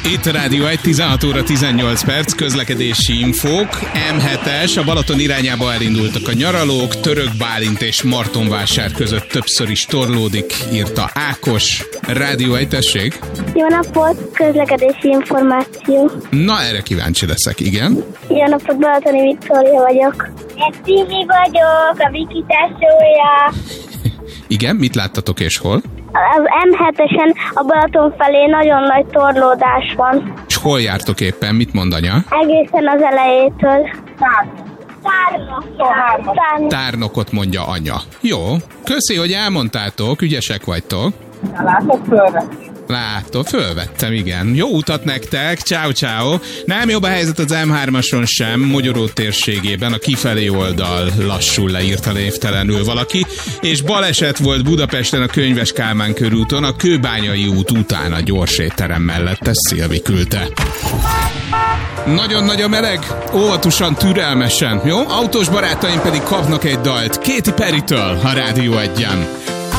Itt a Rádió 1, 16 óra 18 perc, közlekedési infók. M7-es, a Balaton irányába elindultak a nyaralók, Török Bálint és Martonvásár között többször is torlódik, írta Ákos. Rádió 1, tessék. Jó napot, közlekedési információ. Na, erre kíváncsi leszek, igen. Jó napot, Balatoni Viktória vagyok. Én Timi vagyok, a Viki tesója. Igen, mit láttatok és hol? Az M7-esen a Balaton felé nagyon nagy torlódás van. És hol jártok éppen, mit mond anya? Egészen az elejétől. Tárnokot mondja anya. Jó, köszi, hogy elmondtátok, ügyesek vagytok. Látok, fölvettem. Látom, fölvettem, igen. Jó utat nektek, ciao ciao. Nem jobb a helyzet az M3-ason sem, Mogyoró térségében, a kifelé oldal lassul, leírta névtelenül valaki, és baleset volt Budapesten a Könyves Kálmán körúton, a Kőbányai út után a gyors étterem mellett, ezt Szilvi küldte. Nagyon nagy a meleg, óvatosan, türelmesen, jó? Autós barátaim pedig kapnak egy dalt Katy Perrytől a Rádió 1-en.